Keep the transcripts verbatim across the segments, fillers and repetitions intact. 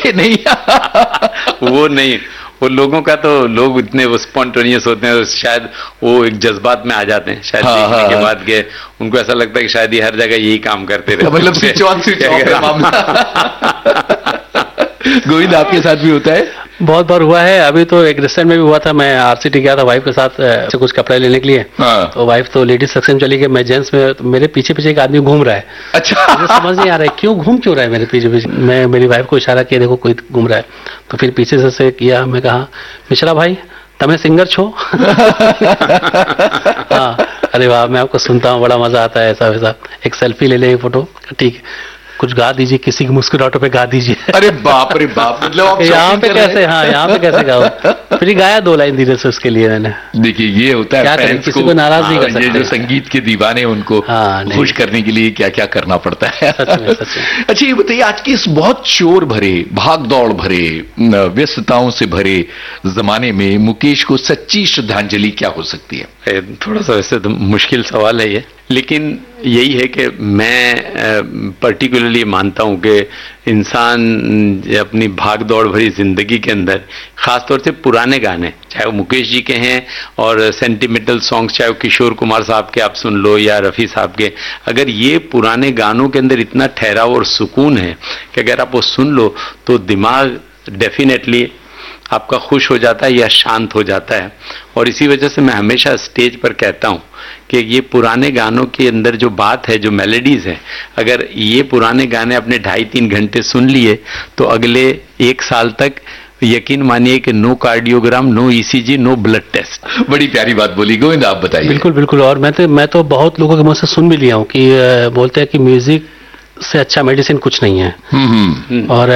कि नहीं? वो नहीं, वो लोगों का तो लोग इतने वो स्पॉन्टेनियस होते हैं, शायद वो एक जज़्बात में आ जाते हैं शायद, हाँ, देखने हाँ, के बाद के उनको ऐसा लगता है कि शायद ये हर जगह यही काम करते रहे, मतलब स्विच ऑन स्विच ऑफ है मामला। गोविंद, आपके साथ भी होता है? बहुत बार हुआ है। अभी तो एक रिसेंट में भी हुआ था, मैं आरसीटी गया था वाइफ के साथ से कुछ कपड़े लेने के लिए। हाँ। तो वाइफ तो लेडीज सेक्शन चली गई, मैं जेंट्स में, तो मेरे पीछे पीछे एक आदमी घूम रहा है। अच्छा। मुझे समझ नहीं आ रहा है क्यों घूम क्यों रहा है मेरे पीछे पीछे। मैं मेरी वाइफ को इशारा किया, देखो कोई घूम रहा है। तो फिर पीछे से, से किया, मैं कहा मिश्रा भाई तमें सिंगर छो? हाँ, अरे वाह, मैं आपको सुनता हूँ, बड़ा मजा आता है, ऐसा वैसा, एक सेल्फी ले ले, फोटो, ठीक है, कुछ गा दीजिए, किसी की मुस्कुराहटों पे गा दीजिए। अरे बाप रे बाप, मतलब आप यहाँ पे कैसे, हाँ यहाँ पे कैसे गाओ? फिर गाया दो लाइन धीरे से उसके लिए मैंने। देखिए ये होता है, क्या करें, किसी को नाराज नहीं कर सकते। ये जो संगीत के दीवाने उनको हाँ, खुश करने के लिए क्या क्या करना पड़ता है। सच में, सच में। अच्छा ये बताइए, आज के इस बहुत शोर भरे, भाग दौड़ भरे, व्यस्तताओं से भरे जमाने में मुकेश को सच्ची श्रद्धांजलि क्या हो सकती है? थोड़ा सा वैसे तो मुश्किल सवाल है ये, लेकिन यही है कि मैं पर्टिकुलरली मानता हूँ कि इंसान अपनी भाग दौड़ भरी जिंदगी के अंदर खासतौर से पुराने गाने, चाहे वो मुकेश जी के हैं और सेंटिमेंटल सॉन्ग्स, चाहे वो किशोर कुमार साहब के आप सुन लो या रफ़ी साहब के, अगर ये पुराने गानों के अंदर इतना ठहराव और सुकून है कि अगर आप वो सुन लो तो दिमाग डेफिनेटली आपका खुश हो जाता है या शांत हो जाता है। और इसी वजह से मैं हमेशा स्टेज पर कहता हूँ कि ये पुराने गानों के अंदर जो बात है, जो मेलोडीज है, अगर ये पुराने गाने अपने ढाई तीन घंटे सुन लिए तो अगले एक साल तक यकीन मानिए कि no cardiogram, no ECG, no blood test. बड़ी प्यारी बात बोली गोविंद, आप बताइए। बिल्कुल बिल्कुल, और मैं तो मैं तो बहुत लोगों के मुंह से सुन भी लिया हूँ कि बोलते हैं कि म्यूजिक से अच्छा मेडिसिन कुछ नहीं है। और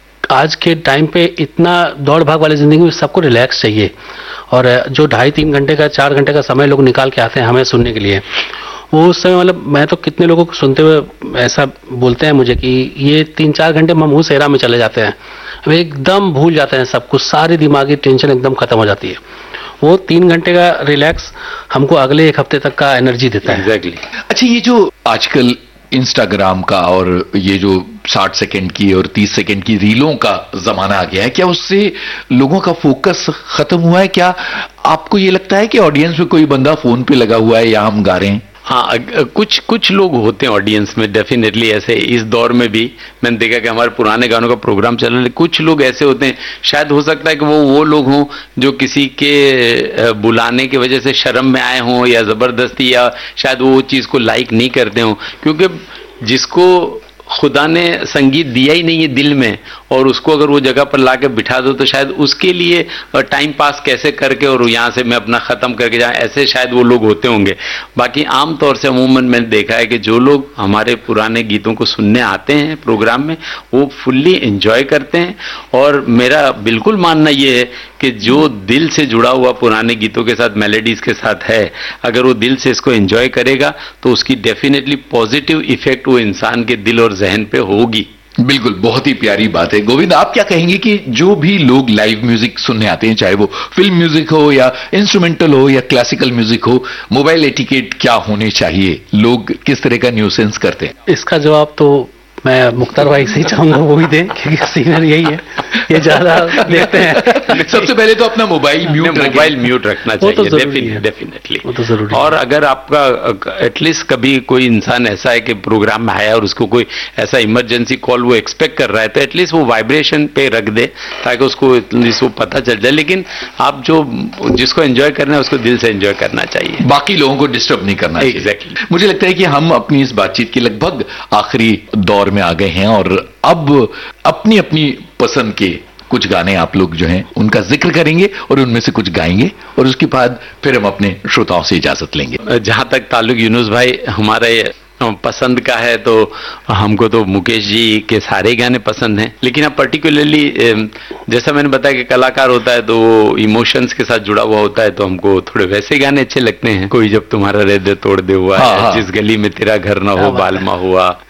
आज के टाइम पे इतना दौड़ भाग वाली जिंदगी में सबको रिलैक्स चाहिए, और जो ढाई तीन घंटे का, चार घंटे का समय लोग निकाल के आते हैं हमें सुनने के लिए, वो उस समय, मतलब मैं तो कितने लोगों को सुनते हुए ऐसा बोलते हैं मुझे कि ये तीन चार घंटे मुंह सेरा में चले जाते हैं, वे एकदम भूल जाते हैं सब कुछ, सारी दिमागी टेंशन एकदम खत्म हो जाती है। वो तीन घंटे का रिलैक्स हमको अगले एक हफ्ते तक का एनर्जी देता है। एग्जैक्टली। अच्छा ये जो आजकल इंस्टाग्राम का और ये जो साठ सेकंड की और तीस सेकंड की रीलों का जमाना आ गया है, क्या उससे लोगों का फोकस खत्म हुआ है? क्या आपको ये लगता है कि ऑडियंस में कोई बंदा फोन पे लगा हुआ है या हम गा रहे हैं? हाँ, कुछ कुछ लोग होते हैं ऑडियंस में, डेफिनेटली ऐसे। इस दौर में भी मैंने देखा कि हमारे पुराने गानों का प्रोग्राम चल रहा है, कुछ लोग ऐसे होते हैं, शायद हो सकता है कि वो वो लोग हों जो किसी के बुलाने की वजह से शर्म में आए हों या जबरदस्ती, या शायद वो चीज़ को लाइक नहीं करते हों, क्योंकि जिसको खुदा ने संगीत दिया ही नहीं है दिल में, और उसको अगर वो जगह पर ला के बिठा दो तो शायद उसके लिए टाइम पास कैसे करके और यहाँ से मैं अपना ख़त्म करके जाए, ऐसे शायद वो लोग होते होंगे। बाकी आम तौर से अमूमन मैंने देखा है कि जो लोग हमारे पुराने गीतों को सुनने आते हैं प्रोग्राम में, वो फुल्ली एंजॉय करते हैं। और मेरा बिल्कुल मानना ये है कि जो दिल से जुड़ा हुआ पुराने गीतों के साथ, मेलोडीज के साथ है, अगर वो दिल से इसको एंजॉय करेगा तो उसकी डेफिनेटली पॉजिटिव इफेक्ट वो इंसान के दिल और जहन पे होगी। बिल्कुल, बहुत ही प्यारी बात है। गोविंद, आप क्या कहेंगे कि जो भी लोग लाइव म्यूजिक सुनने आते हैं, चाहे वो फिल्म म्यूजिक हो या इंस्ट्रूमेंटल हो या क्लासिकल म्यूजिक हो, मोबाइल एटिकेट क्या होने चाहिए? लोग किस तरह का न्यूसेंस करते हैं? इसका जवाब तो मैं मुख्तार भाई से ही चाहूंगा वो ही दें, क्योंकि सीनियर यही है, ये ज्यादा देखते हैं। सबसे पहले तो अपना मोबाइल म्यूट मोबाइल म्यूट रखना चाहिए, डेफिनेटली, वो तो जरूरी। और अगर आपका एटलीस्ट कभी कोई इंसान ऐसा है कि प्रोग्राम में आया और उसको कोई ऐसा इमरजेंसी कॉल वो एक्सपेक्ट कर रहा है, तो एटलीस्ट वो वाइब्रेशन पे रख दे ताकि उसको एटलीस्ट वो पता चल जाए। लेकिन आप जो जिसको एंजॉय करना है उसको दिल से एंजॉय करना चाहिए, बाकी लोगों को डिस्टर्ब नहीं करना चाहिए। एग्जैक्टली। मुझे लगता है कि हम अपनी इस बातचीत के लगभग आखिरी दौर में आ गए हैं, और अब अपनी अपनी पसंद के कुछ गाने आप लोग जो हैं उनका जिक्र करेंगे और उनमें से कुछ गाएंगे, और उसके बाद फिर हम अपने श्रोताओं से इजाजत लेंगे। जहां तक ताल्लुक यूनुस भाई हमारे पसंद का है, तो हमको तो मुकेश जी के सारे गाने पसंद हैं, लेकिन अब पर्टिकुलरली जैसा मैंने बताया कि कलाकार होता है तो वो इमोशंस के साथ जुड़ा हुआ होता है, तो हमको थोड़े वैसे गाने अच्छे लगते हैं। कोई जब तुम्हारा हृदय तोड़ दे हुआ है, जिस गली में तेरा घर ना हो बालमा हुआ,